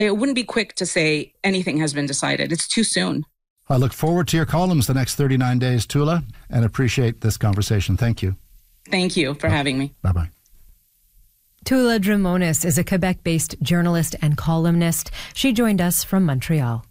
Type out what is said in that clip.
It wouldn't be quick to say anything has been decided. It's too soon. I look forward to your columns the next 39 days, Tula, and appreciate this conversation. Thank you. Thank you for having me. Bye-bye. Tula Drimonis is a Quebec-based journalist and columnist. She joined us from Montreal.